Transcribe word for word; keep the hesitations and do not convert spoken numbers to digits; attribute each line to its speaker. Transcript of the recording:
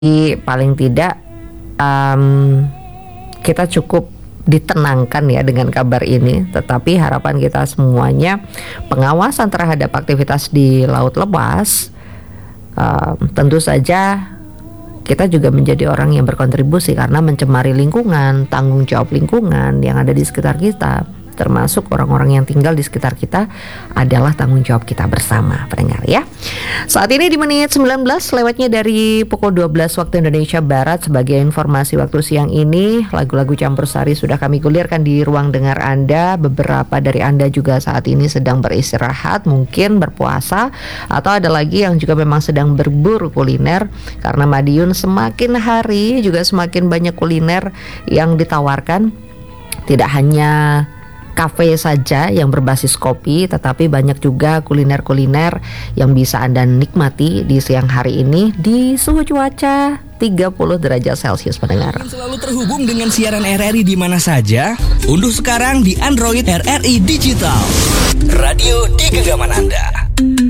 Speaker 1: paling tidak um, kita cukup ditenangkan ya dengan kabar ini. Tetapi harapan kita semuanya, pengawasan terhadap aktivitas di laut lepas, um, tentu saja kita juga menjadi orang yang berkontribusi karena mencemari lingkungan, tanggung jawab lingkungan yang ada di sekitar kita, termasuk orang-orang yang tinggal di sekitar kita, adalah tanggung jawab kita bersama, pendengar ya. Saat ini di menit sembilan belas lewatnya dari pukul dua belas waktu Indonesia Barat. Sebagai informasi waktu siang ini, lagu-lagu campur sari sudah kami gulirkan di ruang dengar Anda. Beberapa dari Anda juga saat ini sedang beristirahat, mungkin berpuasa, atau ada lagi yang juga memang sedang berburu kuliner. Karena Madiun semakin hari juga semakin banyak kuliner yang ditawarkan. Tidak hanya kafe saja yang berbasis kopi, tetapi banyak juga kuliner-kuliner yang bisa Anda nikmati di siang hari ini di suhu cuaca tiga puluh derajat Celcius, pendengar.
Speaker 2: Selalu terhubung dengan siaran R R I di mana saja. Unduh sekarang di Android R R I Digital, radio di genggaman Anda.